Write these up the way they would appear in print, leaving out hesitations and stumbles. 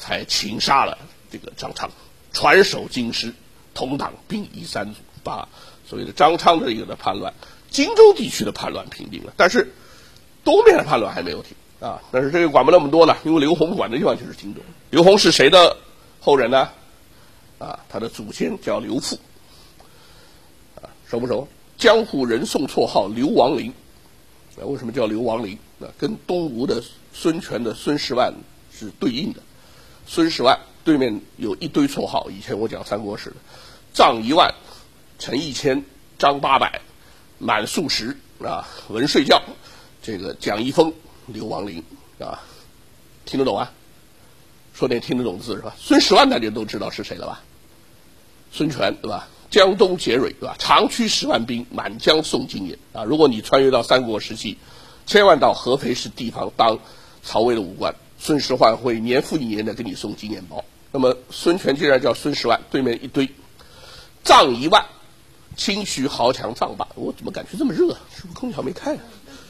才擒杀了这个张昌，传首京师，同党并夷三族，把所谓的张昌这个的叛乱，荆州地区的叛乱平定了，但是东面的叛乱还没有停啊。但是这个管不那么多了，因为刘宏管的地方就是荆州。刘宏是谁的后人呢？啊，他的祖先叫刘馥，啊，熟不熟？江湖人送绰号刘王陵。为什么叫刘王陵？跟东吴的孙权的孙十万是对应的。孙十万对面有一堆绰号，以前我讲三国史的，臧一万、陈一千、张八百、满素十啊、文睡觉，这个蒋一峰、刘王陵啊，听得懂啊？说点听得懂字是吧？孙十万大家都知道是谁了吧？孙权对吧？江东劫蕊对吧？长驱10万兵，满江送金眼啊！如果你穿越到三国时期，千万到合肥市地方当曹魏的武官，孙十万会年复一年的给你送金眼包。那么孙权既然叫孙十万，对面一堆臧一万，清徐豪强臧霸，我怎么感觉这么热？是不是空调没开啊？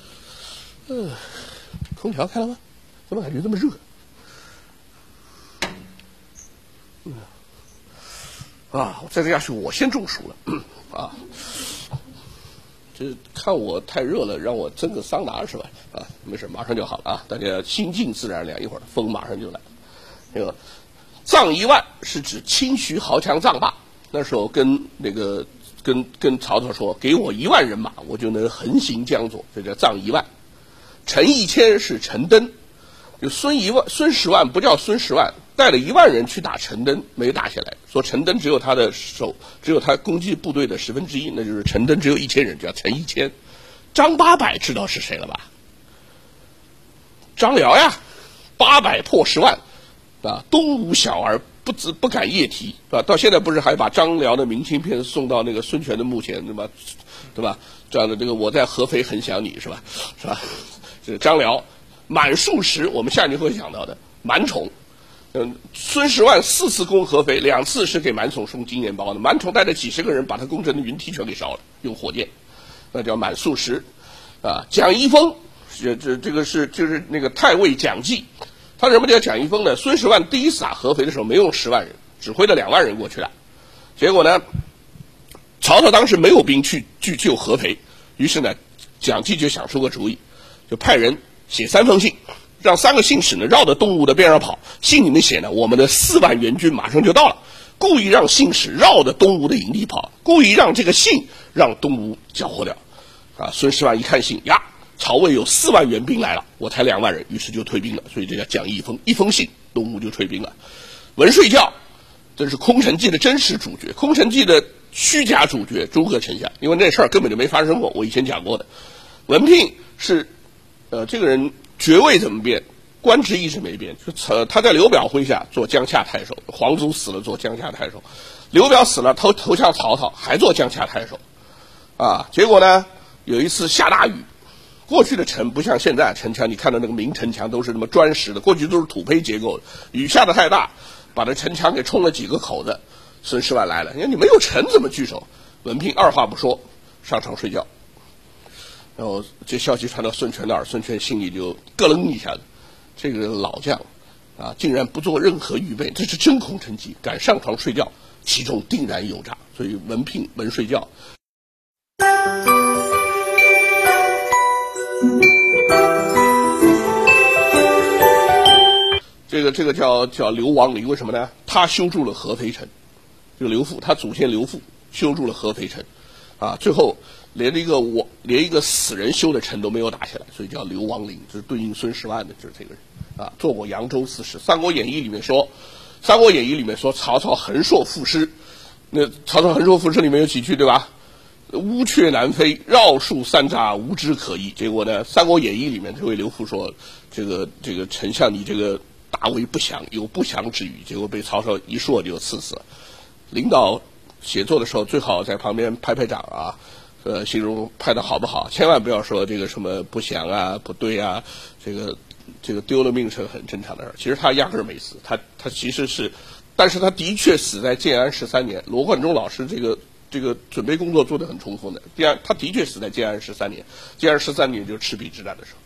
空调开了吗？怎么感觉这么热？啊，再这下去我先中暑了啊！这看我太热了，让我蒸个桑拿是吧？啊，没事，马上就好了啊！大家心静自然凉，一会儿风马上就来。这个臧一万是指清徐豪强臧霸，那时候跟曹操说，给我1万人马，我就能横行江左，这叫臧一万。陈一千是陈登，就孙十万不叫孙十万，带了1万人去打陈登，没打下来。说陈登只有他攻击部队的1/10，那就是陈登只有1000人，叫陈一千。张八百知道是谁了吧？张辽呀，800破10万，啊，东吴小儿不敢夜啼，是吧？到现在不是还把张辽的明信片送到那个孙权的墓前，对吧？这样的这个我在合肥很想你，是吧？这个张辽。满素十，我们下集会讲到的满宠，孙十万4次攻合肥，2次是给满宠送金眼包的，满宠带着几十个人把他攻城的云梯全给烧了，用火箭，那叫满素十，啊，蒋一峰，这个是就是那个太尉蒋济，他什么叫蒋一峰呢？孙十万第一次打合肥的时候没用10万人，指挥了2万人过去了，结果呢，曹操当时没有兵去救合肥，于是呢，蒋济就想出个主意，就派人写3封信，让3个信使呢绕着东吴的边上跑，信里面写呢，我们的4万援军马上就到了，故意让信使绕着东吴的营地跑，故意让这个信让东吴缴获掉。啊，孙十万一看信呀，曹魏有4万援兵来了，我才2万人，于是就退兵了，所以这叫蒋一封，一封信，东吴就退兵了。文睡觉，这是《空城计》的真实主角，《空城计》的虚假主角诸葛丞相，因为那事儿根本就没发生过，我以前讲过的。文聘是。这个人爵位怎么变？官职一直没变，就他在刘表麾下做江夏太守，黄祖死了做江夏太守，刘表死了投降曹操，还做江夏太守，啊，结果呢，有一次下大雨，过去的城不像现在城墙，你看到那个明城墙都是那么砖石的，过去都是土坯结构的，雨下的太大，把这城墙给冲了几个口子。孙十万来了，你没有城怎么据守？文聘二话不说上床睡觉。然后这消息传到孙权那儿，孙权心里就咯楞一下子，这个老将啊，竟然不做任何预备，这是真空城计，敢上床睡觉，其中定然有诈。所以文聘文睡觉。这个叫刘王陵，为什么呢？他修筑了合肥城，这个刘馥，他祖先刘馥修筑了合肥城，啊，最后。连一个死人修的城都没有打下来，所以叫刘王陵，就是对应孙十万的，就是这个人啊，做过扬州刺史。《三国演义》里面说，曹操横槊赋诗，那曹操横槊赋诗里面有几句对吧？乌鹊南飞，绕树三匝，无枝可依。结果呢，《三国演义》里面这位刘馥说，这个丞相你这个大为不祥，有不祥之语，结果被曹操一槊就刺死了。领导写作的时候最好在旁边拍拍掌啊。形容拍的好不好？千万不要说这个什么不祥啊、不对啊，这个丢了命是很正常的事。其实他压根儿没死，他其实是，但是他的确死在建安13年。罗贯中老师这个准备工作做得很充分的。他的确死在建安13年，建安13年就是赤壁之战的时候。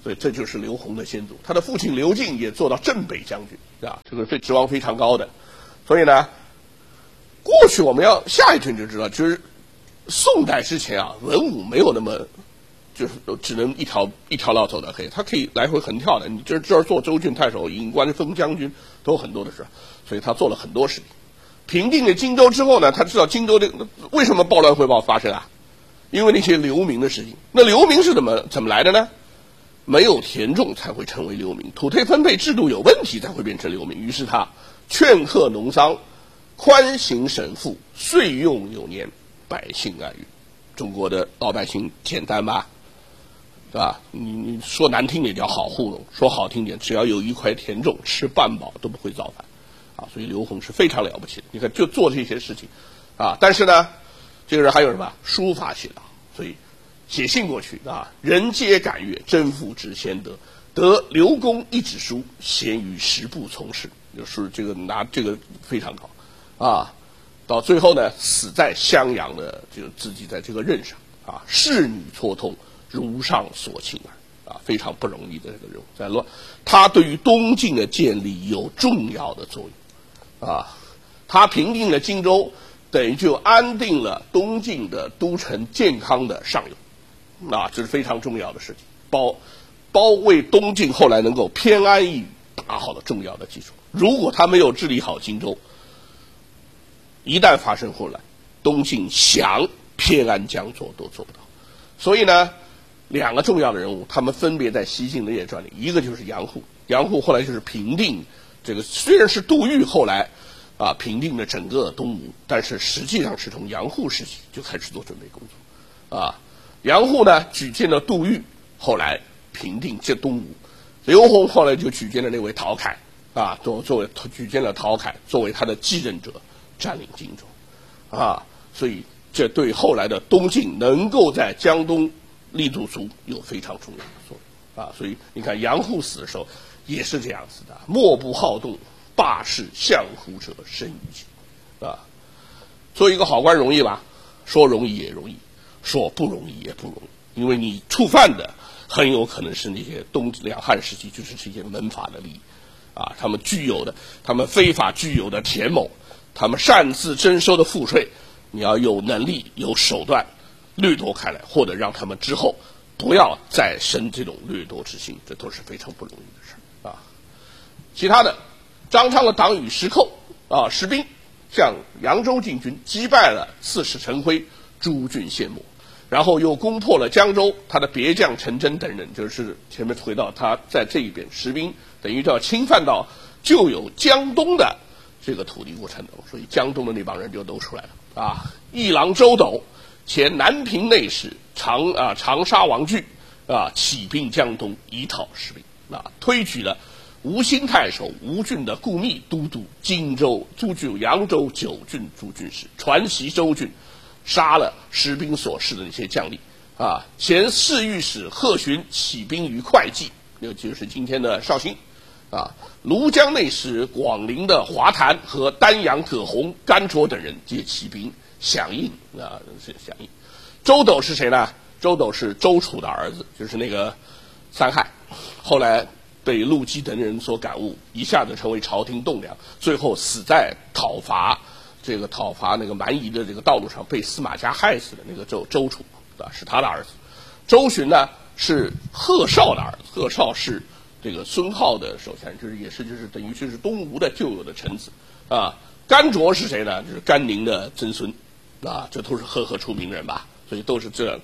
所以这就是刘宏的先祖。他的父亲刘敬也做到镇北将军啊，这个职望非常高的。所以呢，过去我们要下一句就知道，就是宋代之前啊，文武没有那么就是只能一条道走到黑，他可以来回横跳的。你这儿做州郡太守、尹官封将军都有很多的事，所以他做了很多事情。平定了荆州之后呢，他知道荆州为什么暴乱会发生啊？因为那些流民的事情。那流民是怎么来的呢？没有田种才会成为流民，土地分配制度有问题才会变成流民。于是他劝课农桑，宽刑审赋，岁用有年，百姓安于。中国的老百姓简单吧，对吧？你说难听点叫好糊弄，说好听点，只要有一块田种，吃半饱都不会造反啊。所以刘宏是非常了不起的，你看就做这些事情啊。但是呢，这个人还有什么书法写的，所以写信过去啊，人皆感悦，真父之先德，得刘公一纸书，咸于10部从事，就是这个拿这个非常高啊。到最后呢，死在襄阳的，就自己在这个任上啊，仕女错通，如上所请啊，非常不容易的这个人物。在他对于东晋的建立有重要的作用啊，他平定了荆州，等于就安定了东晋的都城健康的上游啊，这是非常重要的事情，为东晋后来能够偏安一隅打好了重要的基础。如果他没有治理好荆州，一旦发生混乱，东晋想偏安江左都做不到。所以呢，两个重要的人物，他们分别在《西晋的列传》里，一个就是杨户，杨户后来就是平定这个，虽然是杜预后来啊平定了整个东吴，但是实际上是从杨户时期就开始做准备工作啊。杨户呢举荐了杜预，后来平定这东吴；刘宏后来就举荐了那位陶侃啊，作为举荐了陶侃作为他的继任者，占领荆州啊。所以这对后来的东晋能够在江东立足足有非常重要的作用啊。所以你看杨户死的时候也是这样子的，莫不好动，罢市相胡者生于己啊。做一个好官容易吧？说容易也容易，说不容易也不容易，因为你触犯的很有可能是那些两汉时期就是这些门阀的利益啊，他们非法具有的田亩，他们擅自征收的赋税，你要有能力有手段掠夺开来，或者让他们之后不要再生这种掠夺之心，这都是非常不容易的事啊。其他的，张昌的党羽石寇啊，石兵向扬州进军，击败了刺史陈辉，诸郡陷没，然后又攻破了江州，他的别将陈真等人，就是前面回到他在这一边，石兵等于就要侵犯到就有江东的这个土地过程中，所以江东的那帮人就都出来了啊。议郎周斗前南平内史长沙王据啊，起兵江东，以讨石兵啊，推举了吴兴太守吴郡的顾密都督荆州、诸郡、扬州9郡诸郡事，传习州郡，杀了石兵所示的那些将领啊。前侍御史贺询起兵于会稽，那就是今天的绍兴啊。庐江内史广陵的华谈和丹阳葛洪、甘卓等人皆起兵响应啊，是响应。周斗是谁呢？周斗是周楚的儿子，就是那个三害，后来被陆机等人所感悟，一下子成为朝廷栋梁，最后死在讨伐那个蛮夷的这个道路上，被司马家害死的那个周楚啊，是他的儿子。周循呢是贺绍的儿子，贺绍是这个孙浩的手下人，就是等于就是东吴的旧有的臣子啊。甘卓是谁呢？就是甘宁的曾孙啊，这都是赫出名人吧，所以都是这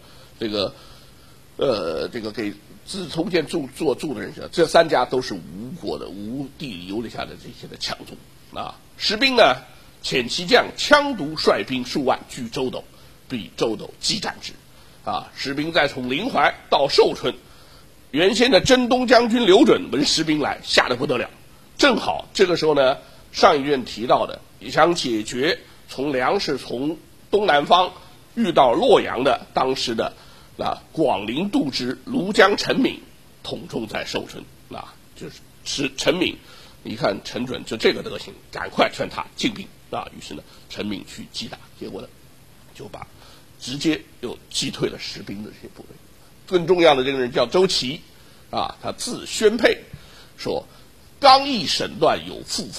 个给自从前做注的人，这三家都是吴国的吴地里留下的这些的强族啊。石兵呢遣其将羌独率兵数万拒周斗，被周斗击斩之啊。石兵再从临淮到寿春，原先的征东将军刘准闻石兵来，吓得不得了。正好这个时候呢，上一卷提到的也想解决从粮食从东南方遇到洛阳的当时的广陵度支庐江陈敏统众在寿春就是陈敏，一看陈准就这个德行，赶快劝他进兵啊。于是呢，陈敏去击打，结果呢就直接又击退了石兵的这些部队。更重要的这个人叫周琦， 啊，他字宣佩，说刚毅审断有复